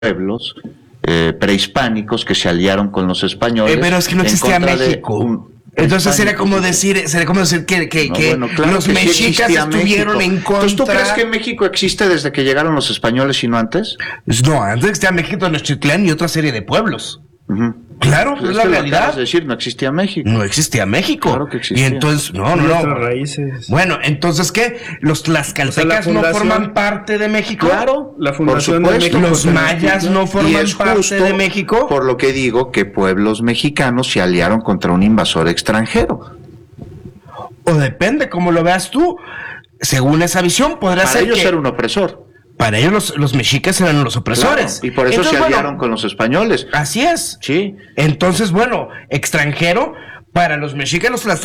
pueblos prehispánicos que se aliaron con los españoles. Pero es que no existía México. Entonces sería como decir que bueno, claro, los mexicas estuvieron México. En contra. Entonces, ¿tú crees que México existe desde que llegaron los españoles y no antes? No, antes existía México, Tenochtitlán y otra serie de pueblos. Uh-huh. Claro, pues es la realidad. Es decir, no existía México. No existía México. Claro que existía. Y entonces, no. Raíces. Bueno, entonces, ¿qué? ¿Los tlaxcaltecas no forman parte de México? Claro, la fundación por supuesto, de México. ¿Los mayas no forman parte de México? Por lo que digo que pueblos mexicanos se aliaron contra un invasor extranjero. O depende, como lo veas tú. Según esa visión, podrá ser ellos ser un opresor. Para ellos los mexicas eran los opresores. Claro, y por eso se aliaron con los españoles. Así es. Sí. Entonces, bueno, extranjero, para los mexicanos las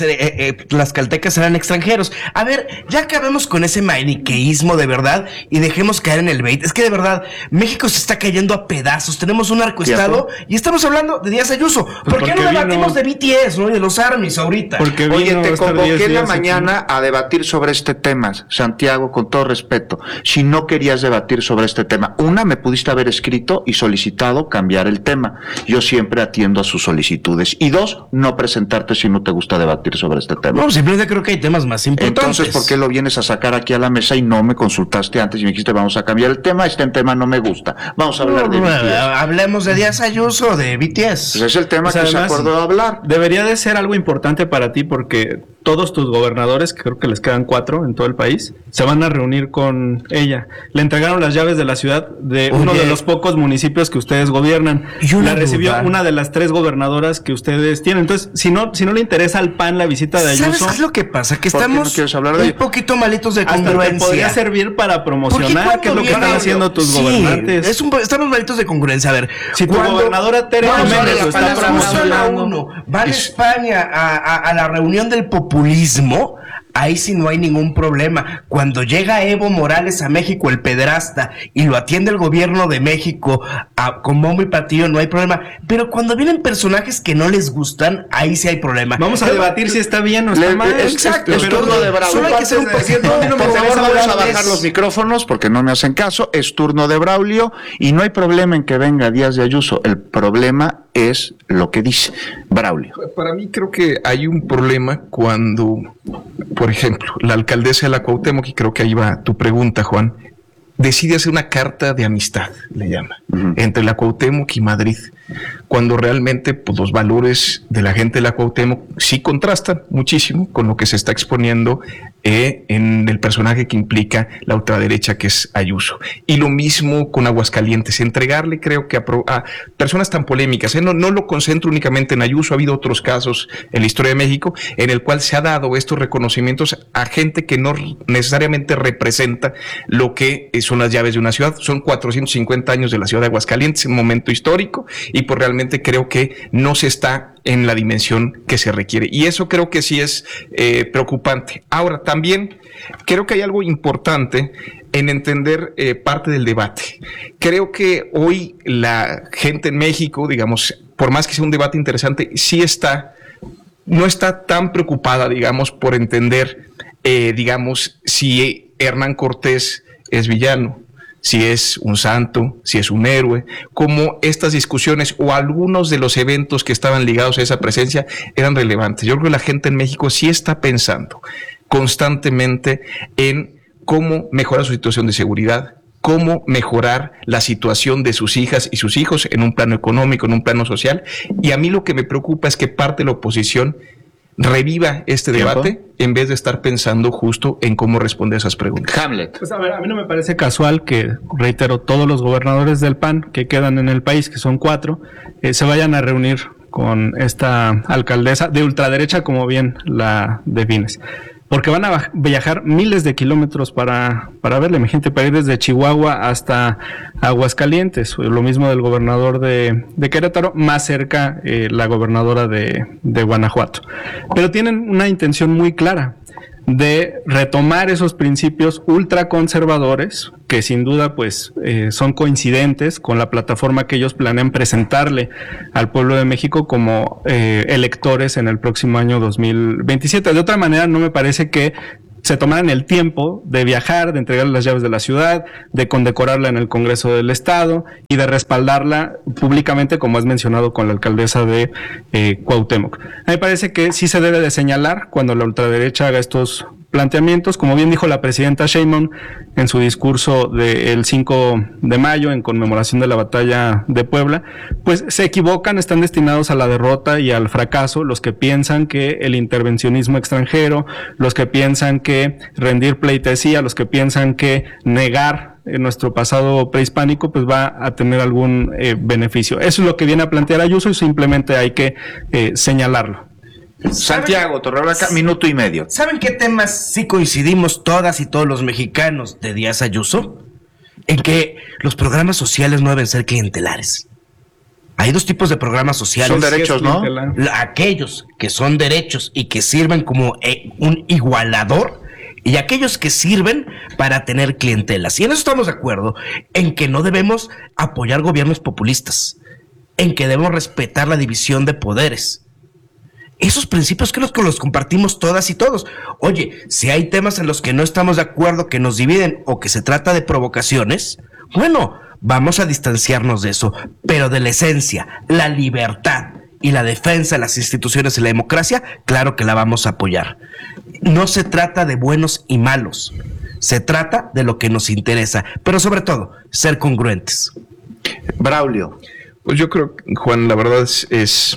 tlaxcaltecas eran extranjeros. A ver, ya acabemos con ese maniqueísmo de verdad y dejemos caer en el bait. Es que de verdad, México se está cayendo a pedazos. Tenemos un narcoestado y estamos hablando de Díaz Ayuso. ¿Por qué no debatimos de BTS, no? Y de los ARMYs ahorita. Oye, te convoqué en la mañana a debatir sobre este tema, Santiago, con todo respeto. Si no querías debatir sobre este tema, me pudiste haber escrito y solicitado cambiar el tema. Yo siempre atiendo a sus solicitudes. Y dos, no presentarte si no te gusta debatir sobre este tema. No, simplemente creo que hay temas más importantes. Entonces, ¿por qué lo vienes a sacar aquí a la mesa y no me consultaste antes y me dijiste vamos a cambiar el tema? Este tema no me gusta. Vamos a hablar de BTS. Hablemos de Díaz Ayuso, de BTS. Pues es el tema que se acordó de hablar. Debería de ser algo importante para ti porque todos tus gobernadores, que creo que les quedan 4 en todo el país, se van a reunir con ella. Le entregaron las llaves de la ciudad de uno de los pocos municipios que ustedes gobiernan. La recibió una de las 3 gobernadoras que ustedes tienen. Entonces, si no le interesa al PAN la visita de Ayuso... ¿Sabes qué es lo que pasa? Que estamos un poquito malitos de congruencia. Hasta te podría servir para promocionar qué es lo que están haciendo tus gobernantes. Estamos malitos de congruencia. A ver, si tu gobernadora Tere Jiménez lo está promocionando... Van a España a la reunión del populismo... Ahí sí no hay ningún problema. Cuando llega Evo Morales a México, el pederasta, y lo atiende el gobierno de México con bombo y platillo, no hay problema. Pero cuando vienen personajes que no les gustan, ahí sí hay problema. Vamos a debatir si está bien o está mal. Exacto. Es turno de Braulio. Solo hay que ser un poquito. Por favor, vamos a bajar los micrófonos porque no me hacen caso. Es turno de Braulio y no hay problema en que venga Díaz de Ayuso. El problema es lo que dice Braulio. Para mí creo que hay un problema cuando, por ejemplo, la alcaldesa de la Cuauhtémoc, y creo que ahí va tu pregunta, Juan, decide hacer una carta de amistad, le llama, entre la Cuauhtémoc y Madrid, cuando realmente pues, los valores de la gente de la Cuauhtémoc sí contrastan muchísimo con lo que se está exponiendo en el personaje que implica la ultraderecha, que es Ayuso. Y lo mismo con Aguascalientes, entregarle creo que a personas tan polémicas, no lo concentro únicamente en Ayuso, ha habido otros casos en la historia de México en el cual se ha dado estos reconocimientos a gente que no necesariamente representa lo que son las llaves de una ciudad. Son 450 años de la ciudad de Aguascalientes, un momento histórico, y pues realmente creo que no se está en la dimensión que se requiere. Y eso creo que sí es preocupante. Ahora, también creo que hay algo importante en entender parte del debate. Creo que hoy la gente en México, digamos, por más que sea un debate interesante, sí no está tan preocupada, digamos, por entender, digamos, si Hernán Cortés es villano, si es un santo, si es un héroe, como estas discusiones o algunos de los eventos que estaban ligados a esa presencia eran relevantes. Yo creo que la gente en México sí está pensando constantemente en cómo mejorar su situación de seguridad, cómo mejorar la situación de sus hijas y sus hijos en un plano económico, en un plano social, y a mí lo que me preocupa es que parte de la oposición reviva este debate en vez de estar pensando justo en cómo responder a esas preguntas. Hamlet. Pues a ver, a mí no me parece casual que, reitero, todos los gobernadores del PAN que quedan en el país, que son 4, se vayan a reunir con esta alcaldesa de ultraderecha, como bien la defines. Porque van a viajar miles de kilómetros para verle, imagínate, para ir desde Chihuahua hasta Aguascalientes, lo mismo del gobernador de Querétaro, más cerca la gobernadora de Guanajuato. Pero tienen una intención muy clara de retomar esos principios ultraconservadores que sin duda pues son coincidentes con la plataforma que ellos planean presentarle al pueblo de México como electores en el próximo año 2027. De otra manera, no me parece que se tomaran el tiempo de viajar, de entregarle las llaves de la ciudad, de condecorarla en el Congreso del Estado y de respaldarla públicamente, como has mencionado con la alcaldesa de Cuauhtémoc. A mí me parece que sí se debe de señalar cuando la ultraderecha haga estos planteamientos, como bien dijo la presidenta Sheinbaum en su discurso del 5 de mayo en conmemoración de la batalla de Puebla, pues se equivocan, están destinados a la derrota y al fracaso los que piensan que el intervencionismo extranjero, los que piensan que rendir pleitesía, los que piensan que negar nuestro pasado prehispánico pues va a tener algún beneficio. Eso es lo que viene a plantear Ayuso y simplemente hay que señalarlo. Santiago Torreblanca, minuto y medio. ¿Saben qué temas sí coincidimos todas y todos los mexicanos de Díaz Ayuso? En que los programas sociales no deben ser clientelares. Hay dos tipos de programas sociales. Son derechos, ¿no? Aquellos que son derechos y que sirven como un igualador, y aquellos que sirven para tener clientelas. Y en eso estamos de acuerdo, en que no debemos apoyar gobiernos populistas, en que debemos respetar la división de poderes. Esos principios creo que los compartimos todas y todos. Oye, si hay temas en los que no estamos de acuerdo, que nos dividen o que se trata de provocaciones, bueno, vamos a distanciarnos de eso, pero de la esencia, la libertad y la defensa de las instituciones y la democracia, claro que la vamos a apoyar. No se trata de buenos y malos, se trata de lo que nos interesa, pero sobre todo, ser congruentes. Braulio. Pues yo creo, Juan, la verdad es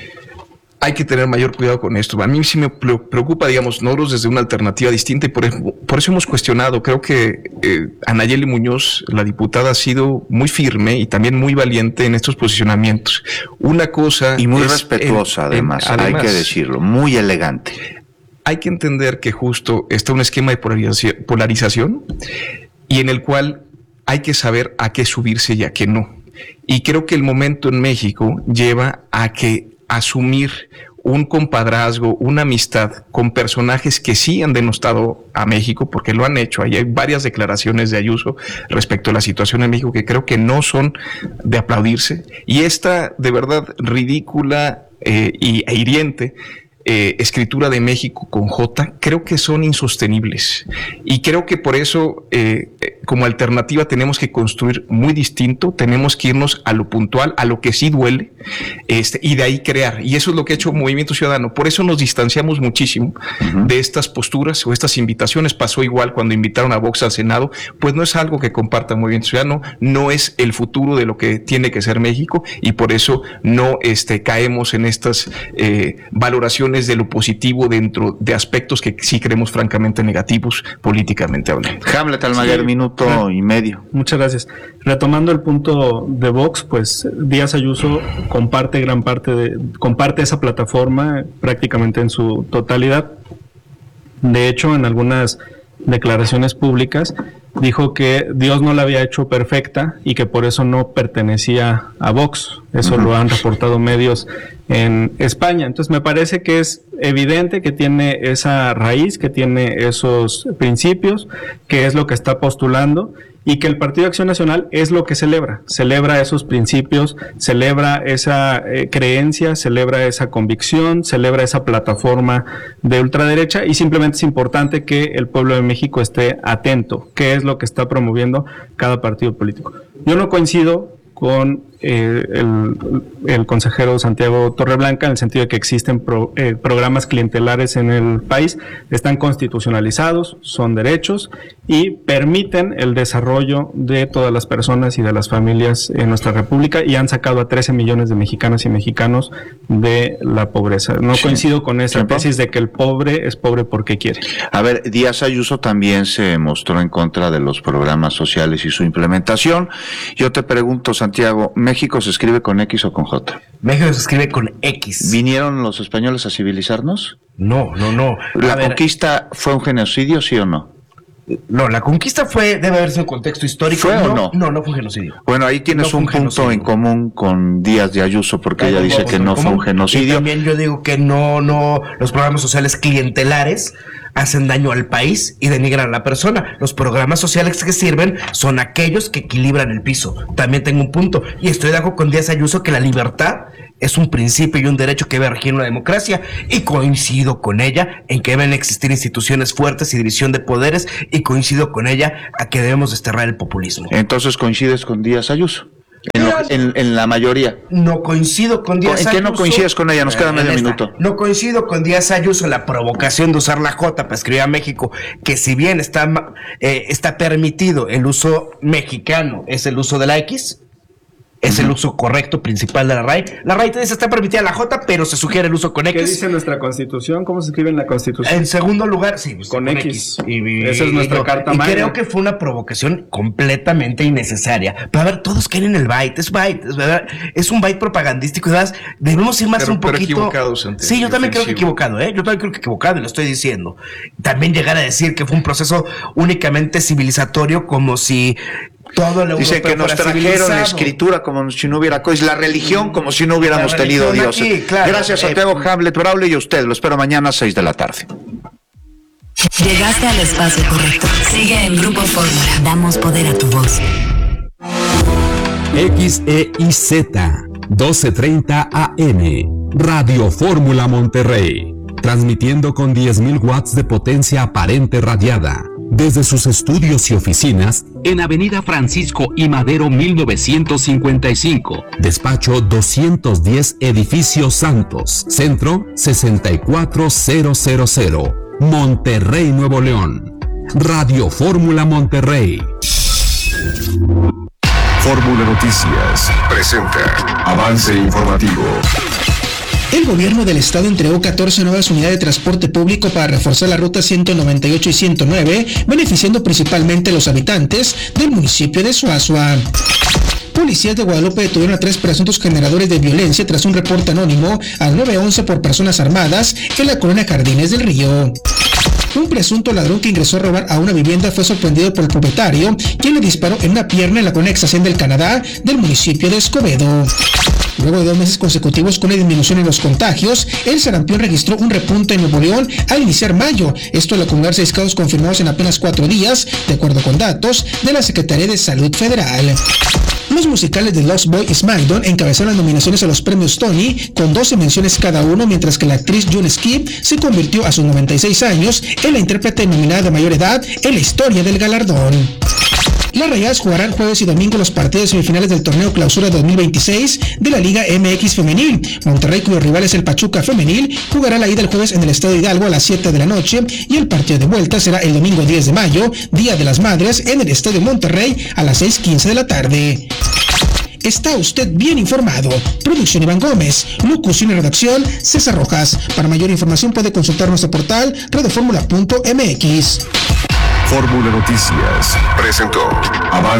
hay que tener mayor cuidado con esto. A mí sí me preocupa, digamos, nosotros desde una alternativa distinta y por eso hemos cuestionado. Creo que Anayeli Muñoz, la diputada, ha sido muy firme y también muy valiente en estos posicionamientos. Una cosa... Y muy respetuosa, además, hay que decirlo, muy elegante. Hay que entender que justo está un esquema de polarización y en el cual hay que saber a qué subirse y a qué no. Y creo que el momento en México lleva a que asumir un compadrazgo, una amistad con personajes que sí han denostado a México, porque lo han hecho. Ahí hay varias declaraciones de Ayuso respecto a la situación en México que creo que no son de aplaudirse. Y esta, de verdad, ridícula e hiriente escritura de México con J, creo que son insostenibles. Y creo que por eso, como alternativa, tenemos que construir muy distinto, tenemos que irnos a lo puntual, a lo que sí duele, y de ahí crear. Y eso es lo que ha hecho Movimiento Ciudadano. Por eso nos distanciamos muchísimo de estas posturas o estas invitaciones. Pasó igual cuando invitaron a Vox al Senado, pues no es algo que comparta Movimiento Ciudadano, no es el futuro de lo que tiene que ser México, y por eso no caemos en estas valoraciones de lo positivo dentro de aspectos que sí creemos francamente negativos políticamente hablando. Hamlet Almaguer, minuto y medio. Muchas gracias. Retomando el punto de Vox, pues Díaz Ayuso comparte comparte esa plataforma prácticamente en su totalidad. De hecho, en algunas declaraciones públicas dijo que Dios no la había hecho perfecta y que por eso no pertenecía a Vox. Eso lo han reportado medios en España. Entonces me parece que es evidente que tiene esa raíz, que tiene esos principios, que es lo que está postulando, y que el Partido de Acción Nacional es lo que celebra esos principios, celebra esa creencia, celebra esa convicción, celebra esa plataforma de ultraderecha, y simplemente es importante que el pueblo de México esté atento, qué es lo que está promoviendo cada partido político. Yo no coincido con el consejero Santiago Torreblanca en el sentido de que existen programas clientelares en el país, están constitucionalizados, son derechos y permiten el desarrollo de todas las personas y de las familias en nuestra república, y han sacado a 13 millones de mexicanas y mexicanos de la pobreza. No coincido con esa tesis de que el pobre es pobre porque quiere. A ver, Díaz Ayuso también se mostró en contra de los programas sociales y su implementación. Yo te pregunto, Santiago, ¿México se escribe con X o con J? México se escribe con X. ¿Vinieron los españoles a civilizarnos? No. ¿La conquista fue un genocidio, sí o no? No, la conquista debe haber sido un contexto histórico. ¿Fue o no? No fue un genocidio. Bueno, ahí tienes un punto en común con Díaz de Ayuso, porque ella dice que no fue un genocidio. Y también yo digo que no, los programas sociales clientelares hacen daño al país y denigran a la persona. Los programas sociales que sirven son aquellos que equilibran el piso. También tengo un punto, y estoy de acuerdo con Díaz Ayuso, que la libertad es un principio y un derecho que debe regir una democracia, y coincido con ella en que deben existir instituciones fuertes y división de poderes, y coincido con ella a que debemos desterrar el populismo. Entonces coincides con Díaz Ayuso. En la mayoría. No coincido con Díaz Ayuso. ¿En qué no coincides con ella? Nos queda medio minuto. No coincido con Díaz Ayuso en la provocación de usar la J para escribir a México, que si bien está permitido el uso mexicano, es el uso de la X. Es el uso correcto principal de la RAE. La RAE te dice está permitida la J, pero se sugiere el uso con X. ¿Qué dice nuestra Constitución? ¿Cómo se escribe en la Constitución? En segundo lugar, sí, pues, con X. Esa es nuestra carta magna. Y creo que fue una provocación completamente innecesaria. Pero a ver, todos quieren el byte. Es un byte propagandístico. ¿Verdad? Debemos ir más un poquito. Equivocado, Santiago. Sí, yo también creo que equivocado, ¿eh? Yo también creo que equivocado, y lo estoy diciendo. También llegar a decir que fue un proceso únicamente civilizatorio, como si todo lo dice que nos trajeron la escritura como si no hubiera cosas, la religión como si no hubiéramos tenido Dios. Aquí, claro, gracias a Santiago Hamlet Braulio y a usted. Lo espero mañana a 6 de la tarde. Llegaste al espacio correcto. Sigue en Grupo Fórmula. Damos poder a tu voz. XEIZ 1230 AM Radio Fórmula Monterrey, transmitiendo con 10.000 watts de potencia aparente radiada desde sus estudios y oficinas en Avenida Francisco I. Madero 1955, despacho 210, Edificio Santos, Centro 64000, Monterrey, Nuevo León. Radio Fórmula Monterrey. Fórmula Noticias presenta Avance Informativo. El gobierno del estado entregó 14 nuevas unidades de transporte público para reforzar la ruta 198 y 109, beneficiando principalmente a los habitantes del municipio de Suazua. Policías de Guadalupe detuvieron a 3 presuntos generadores de violencia tras un reporte anónimo al 911 por personas armadas en la colonia Jardines del Río. Un presunto ladrón que ingresó a robar a una vivienda fue sorprendido por el propietario, quien le disparó en una pierna en la colonia Estación del Canadá del municipio de Escobedo. Luego de 2 meses consecutivos con una disminución en los contagios, el sarampión registró un repunte en Nuevo León al iniciar mayo. Esto al acumular 6 casos confirmados en apenas 4 días, de acuerdo con datos de la Secretaría de Salud Federal. Los musicales de Lost Boy y SmackDown encabezaron las nominaciones a los premios Tony con 12 menciones cada uno, mientras que la actriz June Skip se convirtió a sus 96 años en la intérprete nominada de mayor edad en la historia del galardón. Las Rayadas jugarán jueves y domingo los partidos semifinales del torneo Clausura 2026 de la Liga MX Femenil. Monterrey, cuyo rival es el Pachuca Femenil, jugará la ida el jueves en el Estadio Hidalgo a las 7 de la noche y el partido de vuelta será el domingo 10 de mayo, Día de las Madres, en el Estadio Monterrey a las 6:15 de la tarde. Está usted bien informado. Producción Iván Gómez, locución y redacción César Rojas. Para mayor información puede consultar nuestro portal radioformula.mx. Fórmula Noticias presentó Avance.